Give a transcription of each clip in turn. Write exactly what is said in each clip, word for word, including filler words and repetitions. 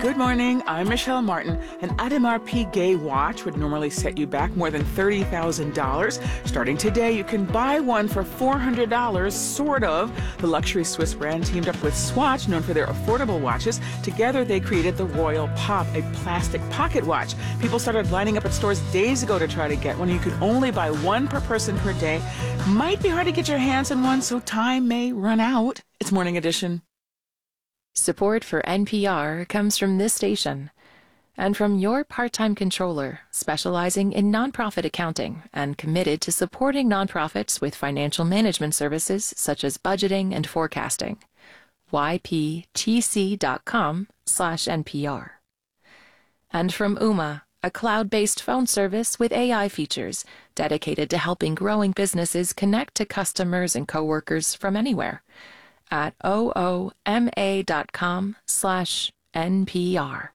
Good morning, I'm Michelle Martin. An Audemars Piguet watch would normally set you back more than thirty thousand dollars. Starting today, you can buy one for four hundred dollars, sort of. The luxury Swiss brand teamed up with Swatch, known for their affordable watches. Together, they created the Royal Pop, a plastic pocket watch. People started lining up at stores days ago to try to get one. You can only buy one per person per day. Might be hard to get your hands on one, so time may run out. It's Morning Edition. Support for N P R comes from this station and from your part-time controller specializing in nonprofit accounting and committed to supporting nonprofits with financial management services such as budgeting and forecasting. y p t c dot com slash N P R. And from Ooma, a cloud-based phone service with A I features dedicated to helping growing businesses connect to customers and coworkers from anywhere. At ooma dot com slash N P R.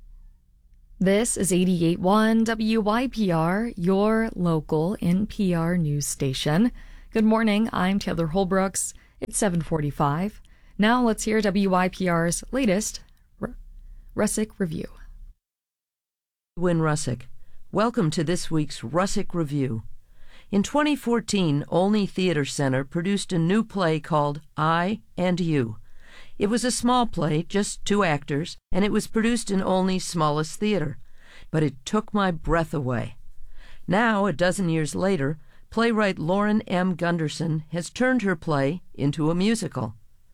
This is eighty-eight point one W Y P R, your local N P R news station. Good morning, I'm Taylor Holbrooks. It's seven forty-five. Now let's hear W Y P R's latest R- Russick Review. Win Russick. Welcome to this week's Russick Review. In twenty fourteen, Olney Theater Center produced a new play called I and You. It was a small play, just two actors, and it was produced in Olney's smallest theater. But it took my breath away. Now, a dozen years later, playwright Lauren M. Gunderson has turned her play into a musical.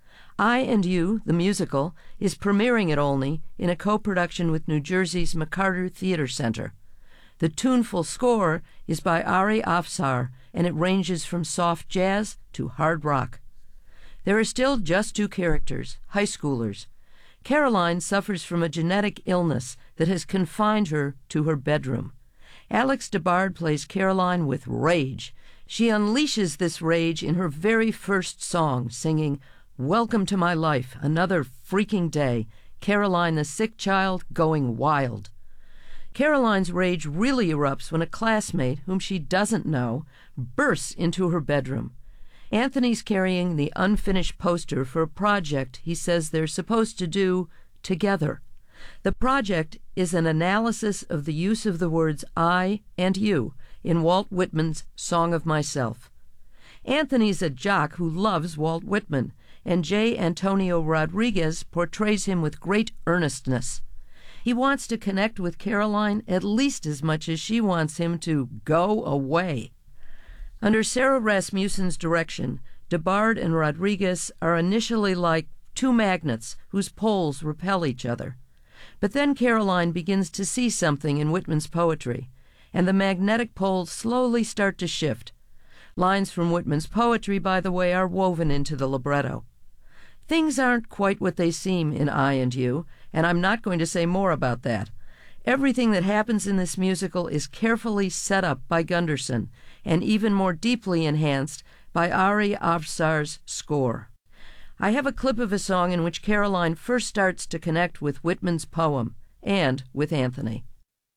I and You, the musical, is premiering at Olney in a co-production with New Jersey's McCarter Theater Center. The tuneful score is by Ari Afsar, and it ranges from soft jazz to hard rock. There are still just two characters, high schoolers. Caroline suffers from a genetic illness that has confined her to her bedroom. Alex DeBard plays Caroline with rage. She unleashes this rage in her very first song, singing, "Welcome to my life, another freaking day, Caroline the sick child going wild." Caroline's rage really erupts when a classmate, whom she doesn't know, bursts into her bedroom. Anthony's carrying the unfinished poster for a project he says they're supposed to do together. The project is an analysis of the use of the words I and you in Walt Whitman's Song of Myself. Anthony's a jock who loves Walt Whitman, and J. Antonio Rodriguez portrays him with great earnestness. He wants to connect with Caroline at least as much as she wants him to go away. Under Sarah Rasmussen's direction, DeBard and Rodriguez are initially like two magnets whose poles repel each other. But then Caroline begins to see something in Whitman's poetry, and the magnetic poles slowly start to shift. Lines from Whitman's poetry, by the way, are woven into the libretto. Things aren't quite what they seem in I and You, and I'm not going to say more about that. Everything that happens in this musical is carefully set up by Gunderson, and even more deeply enhanced by Ari Afsar's score. I have a clip of a song in which Caroline first starts to connect with Whitman's poem, and with Anthony.